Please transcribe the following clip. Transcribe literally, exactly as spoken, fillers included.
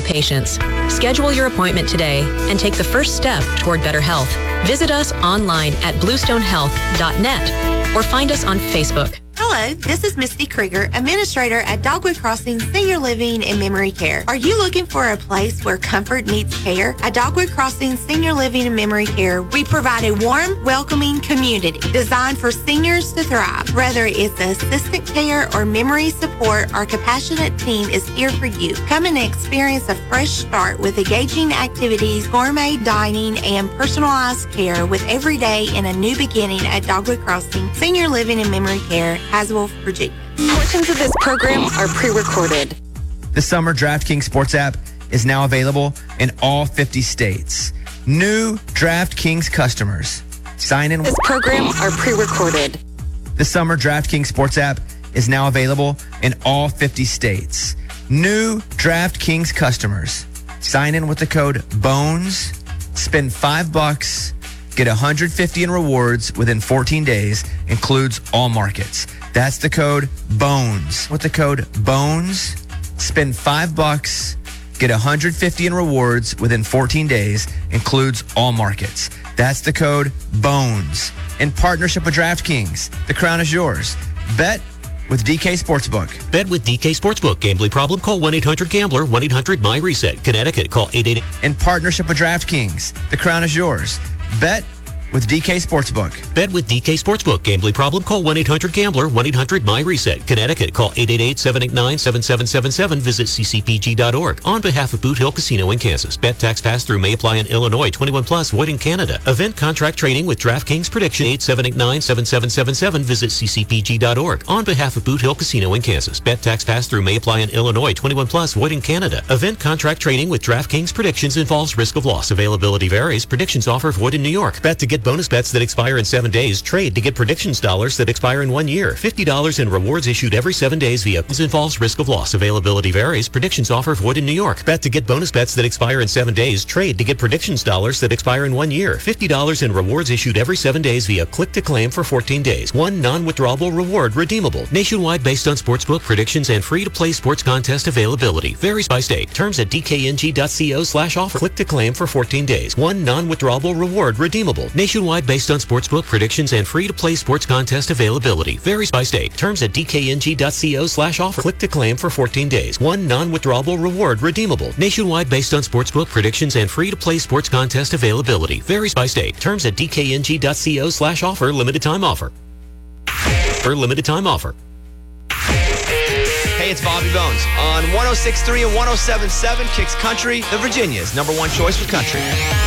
patience. Schedule your appointment today and take the first step toward better health. Visit us online at bluestone health dot net or find us on Facebook. Hello, this is Misty Krieger, Administrator at Dogwood Crossing Senior Living and Memory Care. Are you looking for a place where comfort meets care? At Dogwood Crossing Senior Living and Memory Care, we provide a warm, welcoming community designed for seniors to thrive. Whether it's assistant care or memory support, our compassionate team is here for you. Come and experience a fresh start with engaging activities, gourmet dining, and personalized care with every day in a new beginning at Dogwood Crossing Senior Living and Memory Care, Haswell, Virginia. Portions of this program are pre-recorded. The Summer DraftKings Sports app is now available in all fifty states. New DraftKings customers, sign in. This program are pre-recorded. The Summer DraftKings Sports app is now available in all fifty states. New DraftKings customers, sign in with the code BONES, spend five bucks, get one hundred fifty in rewards within fourteen days, includes all markets. That's the code BONES. With the code BONES, spend five bucks, get one hundred fifty in rewards within fourteen days, includes all markets. That's the code BONES. In partnership with DraftKings, the crown is yours. Bet with D K Sportsbook. Bet with D K Sportsbook. Gambling problem? Call one eight hundred gambler, one eight hundred my reset. Connecticut, call eight eight eight. In partnership with DraftKings, the crown is yours. Bet with D K Sportsbook. Bet with D K Sportsbook. Gambling problem? Call one eight hundred gambler, one eight hundred my reset. Connecticut, call eight eight eight, seven eight nine, seven seven seven seven. Visit c c p g dot org. On behalf of Boot Hill Casino in Kansas. Bet tax pass-through may apply in Illinois. twenty-one plus, void in Canada. Event contract training with DraftKings Prediction. eight seven eight nine, seven seven seven seven. Visit c c p g dot org. On behalf of Boot Hill Casino in Kansas. Bet tax pass-through may apply in Illinois. twenty-one plus, void in Canada. Event contract training with DraftKings Predictions involves risk of loss. Availability varies. Predictions offer void in New York. Bet to get bonus bets that expire in seven days. Trade to get predictions dollars that expire in one year. fifty dollars in rewards issued every seven days via this involves risk of loss. Availability varies. Predictions offer void in New York. Bet to get bonus bets that expire in seven days. Trade to get predictions dollars that expire in one year. fifty dollars in rewards issued every seven days via click to claim for fourteen days. One non-withdrawable reward redeemable. Nationwide based on sportsbook predictions and free-to-play sports contest availability. Varies by state. Terms at d k n g dot co slash offer. Click to claim for fourteen days. One non-withdrawable reward redeemable. Nationwide based on sportsbook predictions and free-to-play sports contest availability. Varies by state. Terms at d k n g dot co slash offer. Click to claim for fourteen days. One non-withdrawable reward redeemable. Nationwide based on sportsbook predictions and free-to-play sports contest availability. Varies by state. Terms at d k n g dot co slash offer. Limited time offer. For limited time offer. Hey, it's Bobby Bones on one oh six point three and one oh seven point seven Kicks Country, the Virginia's number one choice for country.